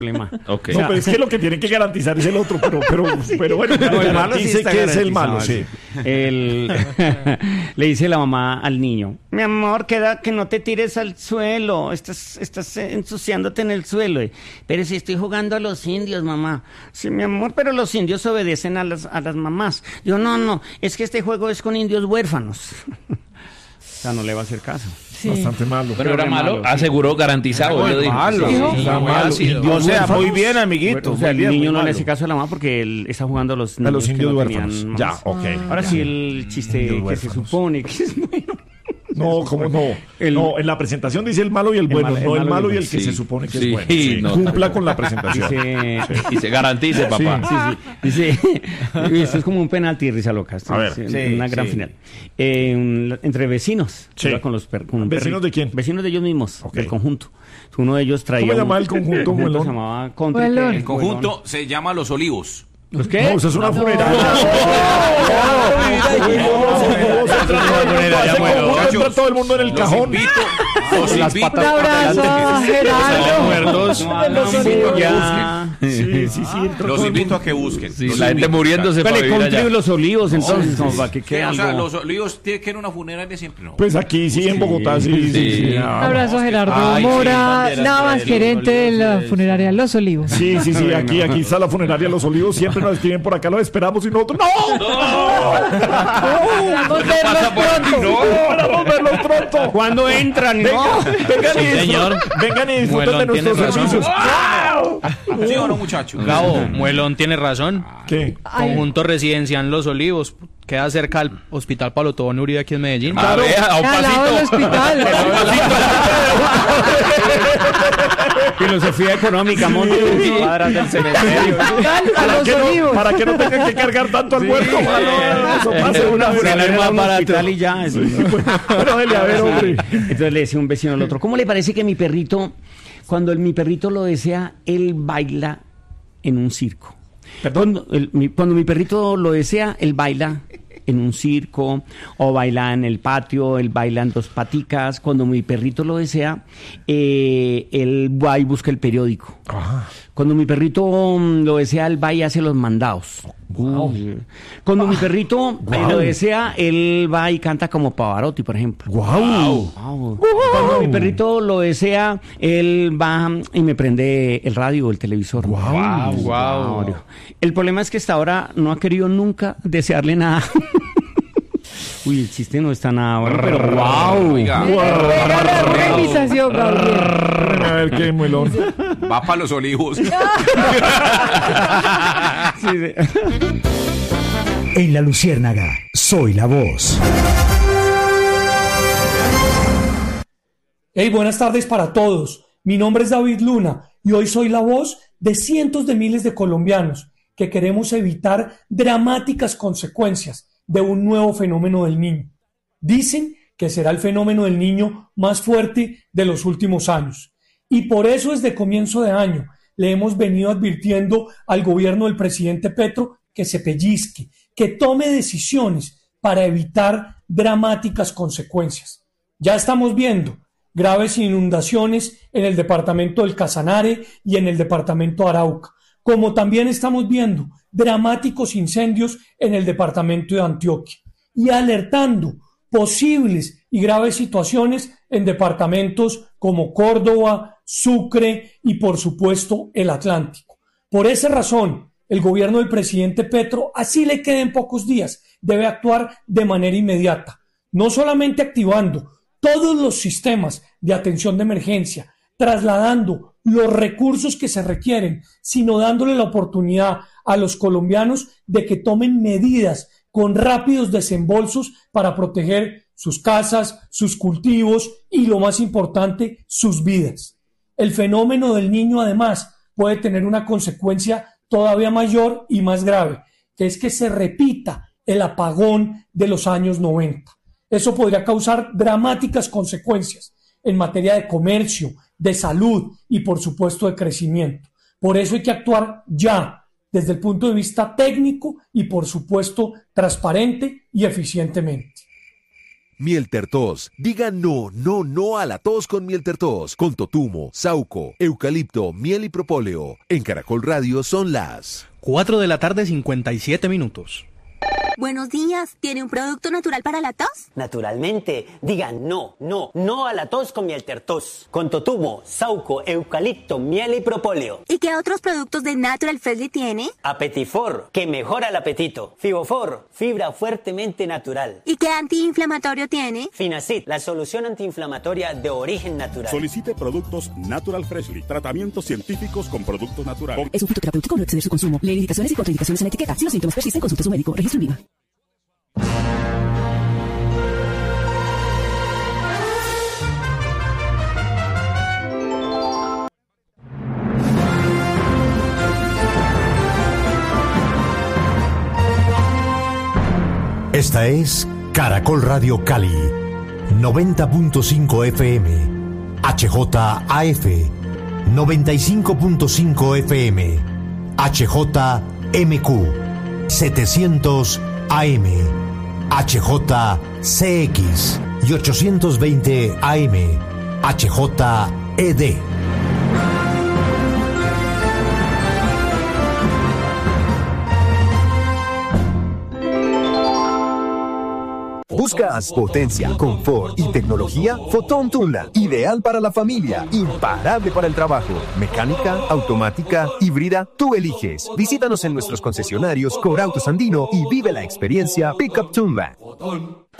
problema. Okay. No, pero es que lo que tienen que garantizar es el otro, pero bueno, no, el malo sí dice está que es el garantizado, malo, sí. Le dice la mamá al niño: mi amor, queda que no te tires al suelo, estás ensuciándote en el suelo. Pero si estoy jugando a los indios, mamá. Sí, mi amor, pero los indios obedecen a las mamás. Yo, no, es que este juego es con indios huérfanos. O sea, no le va a hacer caso. Sí. Bastante malo. Pero era malo, sí. aseguró, garantizado. Él lo dijo. Malo. Sí. Está malo. O sea, muy bien, amiguito. O sea, el muy bien, niño muy no le malo. hace caso a la mamá porque él está jugando a los A los que indios no huérfanos. tenían Ya, mamás. ok. Ahora sí, el chiste Indios que se huérfanos. supone que es bueno. No, ¿cómo no? No, en la presentación dice el malo y el bueno, no el malo y el que Sí. se supone que Sí, es bueno. Sí, no, cumpla con la presentación. Dice, Y se garantice, papá. dice, esto es como un penalti, risa loca. Esto A ver. es Sí, una gran sí. final. Entre vecinos. Sí. Iba con con un ¿Vecinos perrito. de quién? Vecinos de ellos mismos, Ok. del conjunto. Uno de ellos traía. ¿Cómo se llama el conjunto, Muelón? Se llamaba Country. Muelón. que- El conjunto se llama Los Olivos. ¿Los qué? No, eso es una funeraria. Entra todo el mundo en el Los cajón. invito Un abrazo a Gerardo. Muertos. Los Olivos. Ya. Sí. entra Los todo el invito mundo. a que busquen. Sí, Los la gente invito. muriéndose para Dale, vivir Country allá. Los Olivos, entonces, como para que quede O sea, algo. Los Olivos tiene que ir a una funeraria siempre, ¿no? Pues aquí sí, en Bogotá, sí. Sí. Un abrazo a Gerardo Ay, sí, Mora, banderas Navas, de los gerente de la Olivos, funeraria Los Olivos. Sí, aquí está la funeraria Los Olivos. Siempre nos escriben por acá, los esperamos y nosotros. ¡No! Esperamos verlos pronto. ¡Esperamos verlos pronto! ¿Cuándo entran? No. Vengan y disfruten de Muelón nuestros tiene razón. servicios. ¿Sí o no, muchachos? Gabo, Muelón tiene razón. ¿Qué? Conjunto residencial Los Olivos. Queda cerca al Hospital Palo Tobón Uribe aquí en Medellín. A ver, a un Al lado del pasito. hospital. Filosofía económica, monte cuadras del cementerio. A Los Olivos. Para que no tengan que cargar tanto al muerto. Eso pasa una vez. Se le más va a un barato. hospital y ya. eso. Bueno, dele, a ver, hombre. Entonces le decía un vecino al otro: ¿cómo le parece que mi perrito, cuando mi perrito lo desea, él baila en un circo? Perdón. Cuando mi perrito lo desea, él baila en un circo, o baila en el patio, él baila en dos paticas. Cuando mi perrito lo desea, él va y busca el periódico. Cuando mi perrito lo desea, él va y hace los mandados. Cuando mi perrito lo desea, él va y canta como Pavarotti, por ejemplo. Cuando mi perrito lo desea, él va y me prende el radio o el televisor. Wow. El problema es que hasta ahora no ha querido nunca desearle nada. Uy, el chiste no está nada bueno, pero wow. Oiga, Regala una invitación, Gabriel. A ver qué, Muelón. va para Los Olivos. En La Luciérnaga, soy la voz. Hey, buenas tardes para todos. Mi nombre es David Luna y hoy soy la voz de cientos de miles de colombianos que queremos evitar dramáticas consecuencias de un nuevo fenómeno del niño. Dicen que será el fenómeno del niño más fuerte de los últimos años. Y por eso desde comienzo de año le hemos venido advirtiendo al gobierno del presidente Petro que se pellizque, que tome decisiones para evitar dramáticas consecuencias. Ya estamos viendo graves inundaciones en el departamento del Casanare y en el departamento de Arauca, como también estamos viendo dramáticos incendios en el departamento de Antioquia y alertando posibles y graves situaciones en departamentos como Córdoba, Sucre y por supuesto el Atlántico. Por esa razón, el gobierno del presidente Petro, así le queden pocos días, debe actuar de manera inmediata, no solamente activando todos los sistemas de atención de emergencia, trasladando los recursos que se requieren, sino dándole la oportunidad a los colombianos de que tomen medidas con rápidos desembolsos para proteger sus casas, sus cultivos y, lo más importante, sus vidas. El fenómeno del niño, además, puede tener una consecuencia todavía mayor y más grave, que es que se repita el apagón de los años 90. Eso podría causar dramáticas consecuencias en materia de comercio, de salud y, por supuesto, de crecimiento. Por eso hay que actuar ya, desde el punto de vista técnico y, por supuesto, transparente y eficientemente. Miel Tertos. Diga no a la tos con Miel Tertos. Con totumo, sauco, eucalipto, miel y propóleo. En Caracol Radio son las 4 de la tarde, 57 minutos. Buenos días, ¿tiene un producto natural para la tos? Naturalmente, digan no a la tos con Miel Tertos. Con totumo, sauco, eucalipto, miel y propóleo. ¿Y qué otros productos de Natural Freshly tiene? Apetifor, que mejora el apetito. Fibofor, fibra fuertemente natural. ¿Y qué antiinflamatorio tiene? Finacid, la solución antiinflamatoria de origen natural. Solicite productos Natural Freshly, tratamientos científicos con productos naturales. Es un fitoterapéutico, no exceder su consumo. Lee indicaciones y contraindicaciones en la etiqueta. Si los síntomas persisten, consulte a su médico. Registro en Viva. Esta es Caracol Radio Cali, 90.5 FM, HJAF, 95.5 FM, HJMQ, 700 AM, HJCX y 820 AM, HJED. ¿Buscas potencia, confort y tecnología? Fotón Tundra, ideal para la familia, imparable para el trabajo. Mecánica, automática, híbrida, tú eliges. Visítanos en nuestros concesionarios Corautos Andino y vive la experiencia Pickup Tundra.